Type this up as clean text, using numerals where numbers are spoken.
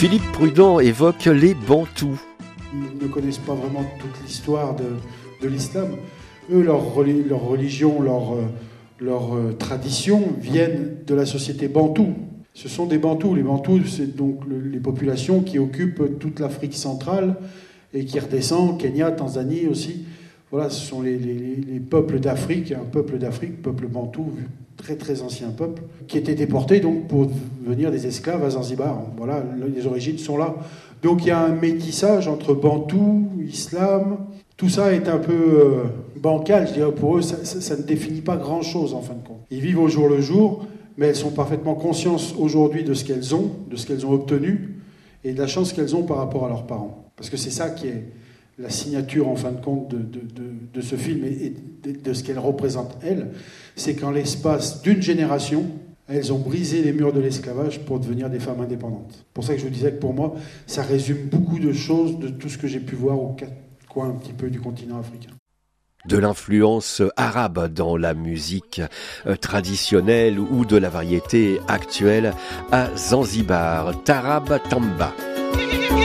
Philippe Prudent évoque les Bantous. Ils ne connaissent pas vraiment toute l'histoire de l'islam. Eux, leur religion, leur tradition viennent de la société bantoue. Ce sont des Bantous. Les Bantous, c'est donc les populations qui occupent toute l'Afrique centrale et qui redescendent, Kenya, Tanzanie aussi. Voilà, ce sont les peuples d'Afrique, un peuple d'Afrique, peuple bantou, très très ancien peuple, qui était déporté donc pour devenir des esclaves à Zanzibar. Voilà, les origines sont là. Donc il y a un métissage entre bantou, islam. Tout ça est un peu bancal, je dirais, pour eux. Ça ne définit pas grand-chose en fin de compte. Ils vivent au jour le jour, mais elles sont parfaitement conscientes aujourd'hui de ce qu'elles ont, de ce qu'elles ont obtenu et de la chance qu'elles ont par rapport à leurs parents. Parce que c'est ça qui est la signature, en fin de compte, de ce film et de ce qu'elle représente, elle, c'est qu'en l'espace d'une génération, elles ont brisé les murs de l'esclavage pour devenir des femmes indépendantes. C'est pour ça que je vous disais que pour moi, ça résume beaucoup de choses de tout ce que j'ai pu voir aux quatre coins un petit peu du continent africain. De l'influence arabe dans la musique traditionnelle ou de la variété actuelle à Zanzibar, Tarab Tamba.